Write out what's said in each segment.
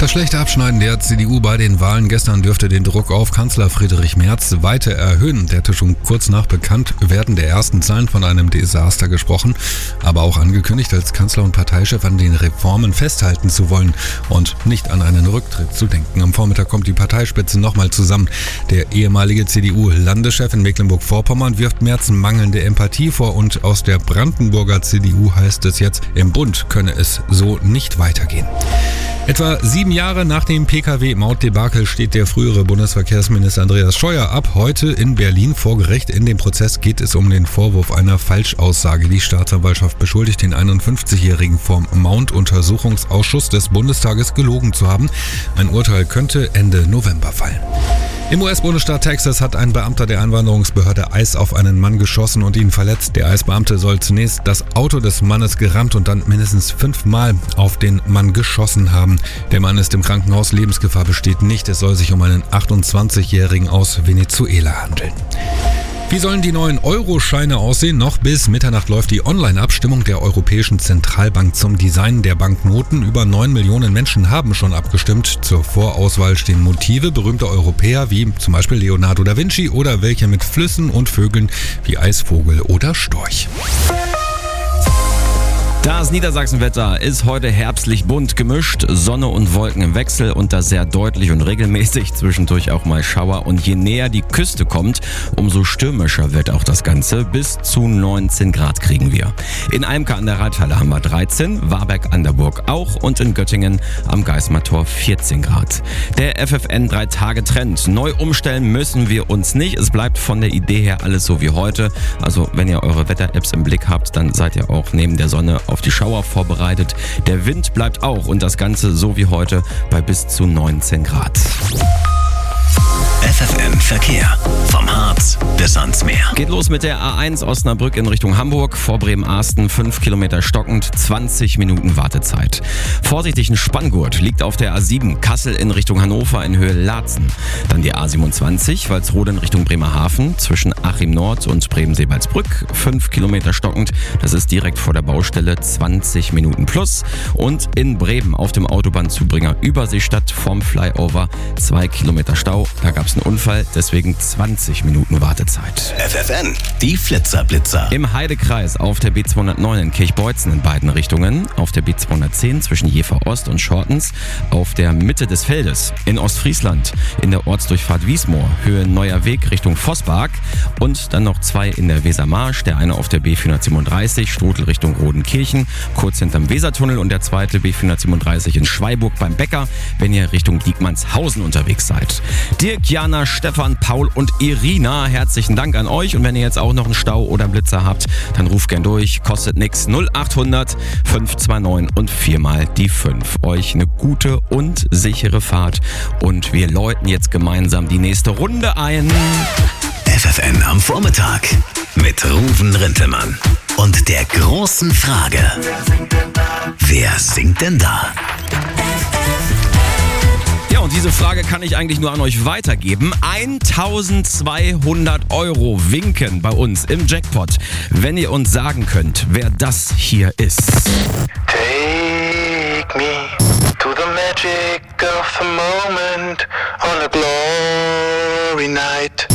Das schlechte Abschneiden der CDU bei den Wahlen gestern dürfte den Druck auf Kanzler Friedrich Merz weiter erhöhen. Der hatte schon kurz nach Bekanntwerden der ersten Zahlen von einem Desaster gesprochen, aber auch angekündigt, als Kanzler und Parteichef an den Reformen festhalten zu wollen und nicht an einen Rücktritt zu denken. Am Vormittag kommt die Parteispitze nochmal zusammen. Der ehemalige CDU-Landeschef in Mecklenburg-Vorpommern wirft Merz mangelnde Empathie vor und aus der Brandenburger CDU heißt es jetzt, im Bund könne es so nicht weitergehen. Etwa 7 Jahre nach dem Pkw-Mautdebakel steht der frühere Bundesverkehrsminister Andreas Scheuer ab heute in Berlin vor Gericht. In dem Prozess geht es um den Vorwurf einer Falschaussage. Die Staatsanwaltschaft beschuldigt den 51-Jährigen vom Maut-Untersuchungsausschuss des Bundestages gelogen zu haben. Ein Urteil könnte Ende November fallen. Im US-Bundesstaat Texas hat ein Beamter der Einwanderungsbehörde ICE auf einen Mann geschossen und ihn verletzt. Der ICE-Beamte soll zunächst das Auto des Mannes gerammt und dann mindestens 5 Mal auf den Mann geschossen haben. Der Mann ist im Krankenhaus, Lebensgefahr besteht nicht. Es soll sich um einen 28-Jährigen aus Venezuela handeln. Wie sollen die neuen Euro-Scheine aussehen? Noch bis Mitternacht läuft die Online-Abstimmung der Europäischen Zentralbank zum Design der Banknoten. Über 9 Millionen Menschen haben schon abgestimmt. Zur Vorauswahl stehen Motive berühmter Europäer wie zum Beispiel Leonardo da Vinci oder welche mit Flüssen und Vögeln wie Eisvogel oder Storch. Das Niedersachsenwetter ist heute herbstlich bunt gemischt, Sonne und Wolken im Wechsel und das sehr deutlich und regelmäßig, zwischendurch auch mal Schauer. Und je näher die Küste kommt, umso stürmischer wird auch das Ganze. Bis zu 19 Grad kriegen wir. In Eimke an der Reithalle haben wir 13, Warberg an der Burg auch und in Göttingen am Geismar-Tor 14 Grad. Der FFN 3-Tage-Trend. Neu umstellen müssen wir uns nicht. Es bleibt von der Idee her alles so wie heute. Also wenn ihr eure Wetter-Apps im Blick habt, dann seid ihr auch neben der Sonne auf die Schauer vorbereitet. Der Wind bleibt auch und das Ganze so wie heute bei bis zu 19 Grad. FFN Verkehr. Vom Harz bis ans Meer. Geht los mit der A1 Osnabrück in Richtung Hamburg. Vor Bremen-Ahsten 5 Kilometer stockend, 20 Minuten Wartezeit. Vorsichtig, ein Spanngurt liegt auf der A7 Kassel in Richtung Hannover in Höhe Laatzen. Dann die A27 Walsrode in Richtung Bremerhaven zwischen Achim Nord und Bremen-Seebaldsbrück. 5 Kilometer stockend, das ist direkt vor der Baustelle, 20 Minuten plus. Und in Bremen auf dem Autobahnzubringer Überseestadt vorm Flyover 2 Kilometer Stau. Da gab es einen Unfall, deswegen 20 Minuten Wartezeit. FFN, die Flitzer-Blitzer. Im Heidekreis auf der B209 in Kirchbeutzen in beiden Richtungen, auf der B210 zwischen Jever Ost und Schortens, auf der Mitte des Feldes, in Ostfriesland, in der Ortsdurchfahrt Wiesmoor, Höhe Neuer Weg Richtung Vossbarg und dann noch 2 in der Wesermarsch, der eine auf der B437 Strutel Richtung Rodenkirchen, kurz hinterm Wesertunnel und der zweite B437 in Schweiburg beim Bäcker, wenn ihr Richtung Diekmannshausen unterwegs seid. Dirk, Jana, Stefan, Paul und Irina, herzlichen Dank an euch. Und wenn ihr jetzt auch noch einen Stau oder einen Blitzer habt, dann ruft gern durch. Kostet nix. 0800 529 und 4 mal die 5. Euch eine gute und sichere Fahrt. Und wir läuten jetzt gemeinsam die nächste Runde ein. FFN am Vormittag mit Ruven Rintelmann. Und der großen Frage: Wer singt denn da? Ja, und diese Frage kann ich eigentlich nur an euch weitergeben. 1200 € winken bei uns im Jackpot, wenn ihr uns sagen könnt, wer das hier ist. Take me to the magic of a moment on a glory night.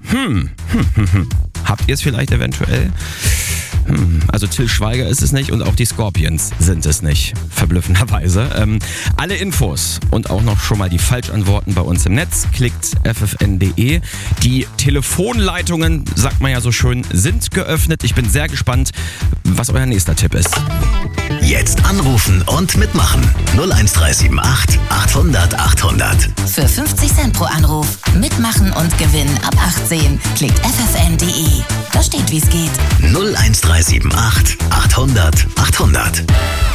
Habt ihr es vielleicht eventuell? Also Till Schweiger ist es nicht und auch die Scorpions sind es nicht, verblüffenderweise. Alle Infos und auch noch schon mal die Falschantworten bei uns im Netz. Klickt ffn.de. Die Telefonleitungen, sagt man ja so schön, sind geöffnet. Ich bin sehr gespannt, was euer nächster Tipp ist. Jetzt anrufen und mitmachen. 01378 800 800. Für 50 Cent pro Anruf. Mitmachen und gewinnen ab 18. Klickt ffn.de. Da steht, wie es geht. 01378 800 800.